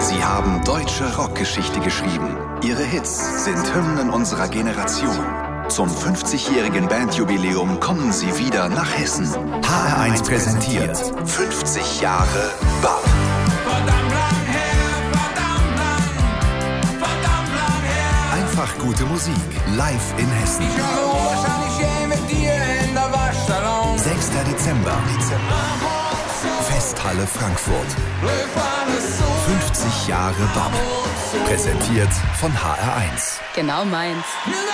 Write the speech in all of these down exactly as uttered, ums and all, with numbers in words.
Sie haben deutsche Rockgeschichte geschrieben. Ihre Hits sind Hymnen unserer Generation. Zum fünfzigjährigen Bandjubiläum kommen Sie wieder nach Hessen. H R eins präsentiert fünfzig Jahre B A P. Verdammt lang her, verdammt lang, verdammt lang her. Einfach gute Musik, live in Hessen. Ich habe wahrscheinlich je mit dir in der Waschsalon. sechster Dezember. Festhalle Frankfurt. fünfzig Jahre B A P. Präsentiert von H R eins. Genau meins.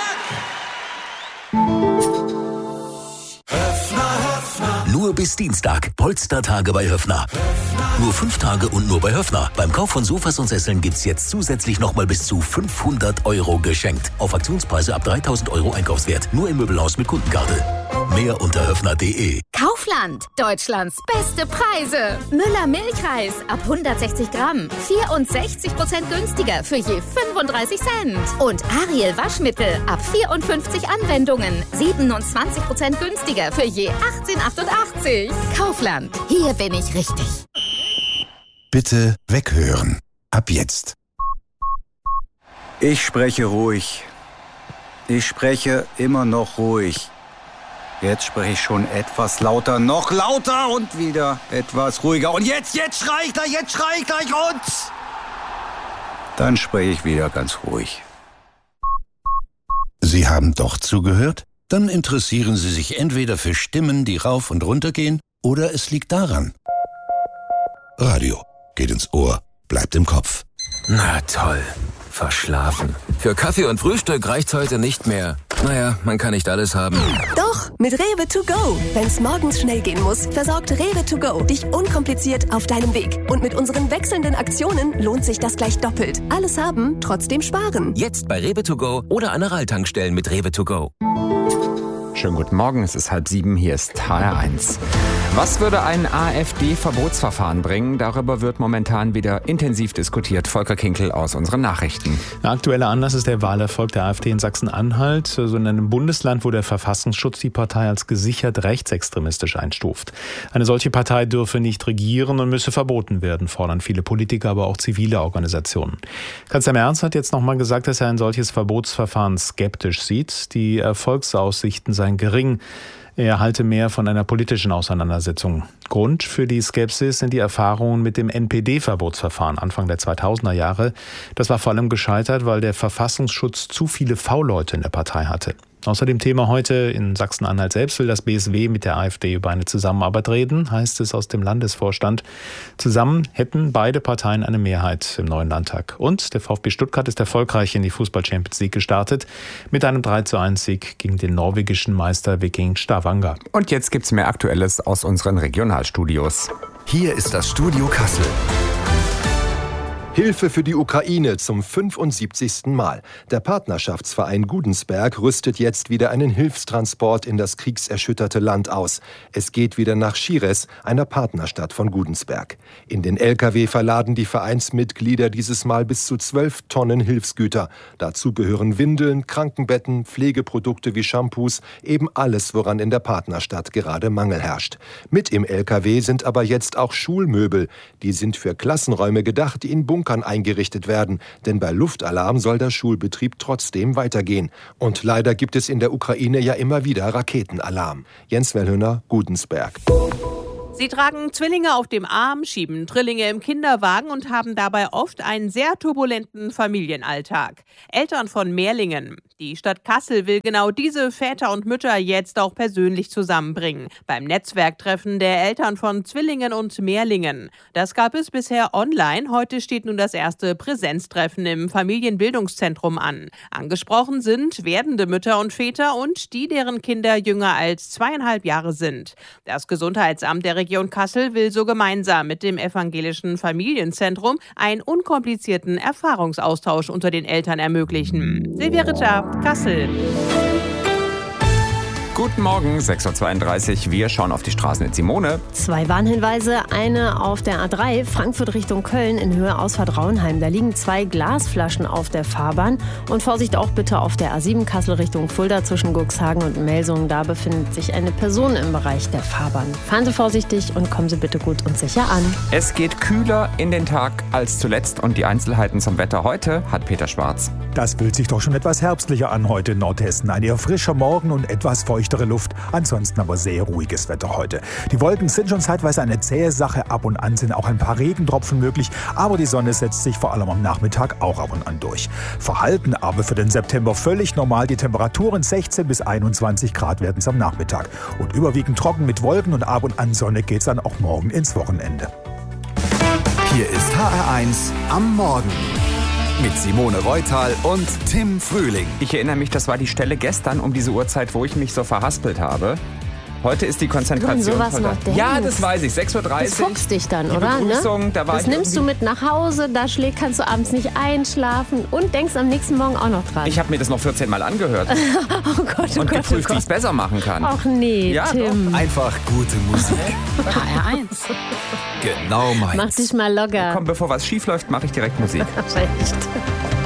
Nur bis Dienstag. Polstertage bei Höffner. Nur fünf Tage und nur bei Höffner. Beim Kauf von Sofas und Sesseln gibt's jetzt zusätzlich nochmal bis zu fünfhundert Euro geschenkt. Auf Aktionspreise ab dreitausend Euro Einkaufswert. Nur im Möbelhaus mit Kundenkarte. Mehr unter höffner punkt de. Kaufland. Deutschlands beste Preise. Müller Milchreis ab hundertsechzig Gramm. vierundsechzig Prozent günstiger für je fünfunddreißig Cent. Und Ariel Waschmittel ab vierundfünfzig Anwendungen. siebenundzwanzig Prozent günstiger für je achtzehn achtundachtzig. Kaufland. Hier bin ich richtig. Bitte weghören. Ab jetzt. Ich spreche ruhig. Ich spreche immer noch ruhig. Jetzt spreche ich schon etwas lauter, noch lauter und wieder etwas ruhiger. Und jetzt, jetzt schrei ich gleich, jetzt schrei ich gleich und... Dann spreche ich wieder ganz ruhig. Sie haben doch zugehört? Dann interessieren Sie sich entweder für Stimmen, die rauf und runter gehen, oder es liegt daran. Radio geht ins Ohr, bleibt im Kopf. Na toll, verschlafen. Für Kaffee und Frühstück reicht's heute nicht mehr. Naja, man kann nicht alles haben. Doch, mit Rewe to go. Wenn's morgens schnell gehen muss, versorgt Rewe to go dich unkompliziert auf deinem Weg. Und mit unseren wechselnden Aktionen lohnt sich das gleich doppelt. Alles haben, trotzdem sparen. Jetzt bei Rewe to go oder an der Rall-Tankstellen mit Rewe to go. Schönen guten Morgen, es ist halb sieben, hier ist H R eins. Was würde ein AfD-Verbotsverfahren bringen? Darüber wird momentan wieder intensiv diskutiert. Volker Kinkel aus unseren Nachrichten. Der aktuelle Anlass ist der Wahlerfolg der AfD in Sachsen-Anhalt, so in einem Bundesland, wo der Verfassungsschutz die Partei als gesichert rechtsextremistisch einstuft. Eine solche Partei dürfe nicht regieren und müsse verboten werden, fordern viele Politiker, aber auch zivile Organisationen. Kanzler Merz hat jetzt nochmal gesagt, dass er ein solches Verbotsverfahren skeptisch sieht. Die Erfolgsaussichten seien gering. Er halte mehr von einer politischen Auseinandersetzung. Grund für die Skepsis sind die Erfahrungen mit dem N P D-Verbotsverfahren Anfang der zweitausender Jahre. Das war vor allem gescheitert, weil der Verfassungsschutz zu viele V-Leute in der Partei hatte. Außerdem Thema heute in Sachsen-Anhalt selbst will das B S W mit der AfD über eine Zusammenarbeit reden, heißt es aus dem Landesvorstand. Zusammen hätten beide Parteien eine Mehrheit im neuen Landtag. Und der VfB Stuttgart ist erfolgreich in die Fußball-Champions League gestartet mit einem drei zu eins Sieg gegen den norwegischen Meister Viking Stavanger. Und jetzt gibt's mehr Aktuelles aus unseren Regionalstudios. Hier ist das Studio Kassel. Hilfe für die Ukraine zum fünfundsiebzigsten Mal. Der Partnerschaftsverein Gudensberg rüstet jetzt wieder einen Hilfstransport in das kriegserschütterte Land aus. Es geht wieder nach Schires, einer Partnerstadt von Gudensberg. In den L K W verladen die Vereinsmitglieder dieses Mal bis zu zwölf Tonnen Hilfsgüter. Dazu gehören Windeln, Krankenbetten, Pflegeprodukte wie Shampoos, eben alles, woran in der Partnerstadt gerade Mangel herrscht. Mit im L K W sind aber jetzt auch Schulmöbel. Die sind für Klassenräume gedacht, die in Bunkern eingerichtet werden, denn bei Luftalarm soll der Schulbetrieb trotzdem weitergehen. Und leider gibt es in der Ukraine ja immer wieder Raketenalarm. Jens Wellhöhner, Gudensberg. Sie tragen Zwillinge auf dem Arm, schieben Drillinge im Kinderwagen und haben dabei oft einen sehr turbulenten Familienalltag. Eltern von Mehrlingen. Die Stadt Kassel will genau diese Väter und Mütter jetzt auch persönlich zusammenbringen. Beim Netzwerktreffen der Eltern von Zwillingen und Mehrlingen. Das gab es bisher online. Heute steht nun das erste Präsenztreffen im Familienbildungszentrum an. Angesprochen sind werdende Mütter und Väter und die, deren Kinder jünger als zweieinhalb Jahre sind. Das Gesundheitsamt der Region Kassel will so gemeinsam mit dem evangelischen Familienzentrum einen unkomplizierten Erfahrungsaustausch unter den Eltern ermöglichen. Silvia Ritter, Kassel. Guten Morgen, sechs Uhr zweiunddreißig. Wir schauen auf die Straßen mit Simone. Zwei Warnhinweise, eine auf der A drei, Frankfurt Richtung Köln in Höhe Ausfahrt Raunheim. Da liegen zwei Glasflaschen auf der Fahrbahn. Und Vorsicht auch bitte auf der A sieben Kassel Richtung Fulda zwischen Guxhagen und Melsungen. Da befindet sich eine Person im Bereich der Fahrbahn. Fahren Sie vorsichtig und kommen Sie bitte gut und sicher an. Es geht kühler in den Tag als zuletzt und die Einzelheiten zum Wetter heute hat Peter Schwarz. Das fühlt sich doch schon etwas herbstlicher an heute in Nordhessen. Ein eher frischer Morgen und etwas feuchtere Luft. Ansonsten aber sehr ruhiges Wetter heute. Die Wolken sind schon zeitweise eine zähe Sache. Ab und an sind auch ein paar Regentropfen möglich. Aber die Sonne setzt sich vor allem am Nachmittag auch ab und an durch. Verhalten aber für den September völlig normal. Die Temperaturen sechzehn bis einundzwanzig Grad werden es am Nachmittag. Und überwiegend trocken mit Wolken und ab und an Sonne geht es dann auch morgen ins Wochenende. Hier ist H R eins am Morgen. Mit Simone Reutal und Tim Frühling. Ich erinnere mich, das war die Stelle gestern um diese Uhrzeit, wo ich mich so verhaspelt habe. Heute ist die Konzentration. Du an sowas noch denkst. Ja, das weiß ich. sechs Uhr dreißig. Das fuchst dich dann, die oder? Begrüßung, Ne? da war das ich nimmst du mit nach Hause, da schlägt, kannst du abends nicht einschlafen und denkst am nächsten Morgen auch noch dran. Ich habe mir das noch vierzehn Mal angehört. Oh Gott, oh und Gott, geprüft, oh wie ich es besser machen kann. Ach nee, ja, Tim. Doch. Einfach gute Musik. H R eins. Genau meins. Mach dich mal locker. Komm, bevor was schief läuft, mache ich direkt Musik. Echt.